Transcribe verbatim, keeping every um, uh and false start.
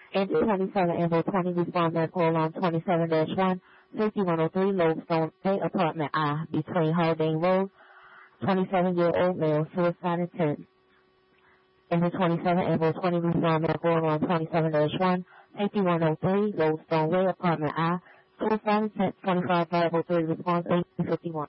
Engine twenty-seven, Amber twenty, respond medical alarm twenty-seven dash one, safety one oh three, Lodestone A, apartment I, between Haldane Road, twenty-seven-year-old male, suicide intent. Engine twenty-seven, Amber twenty, respond medical alarm twenty-seven dash one, safety one oh three, Lodestone Way, apartment I, suicide intent, twenty-five five oh three, response eight fifty-one.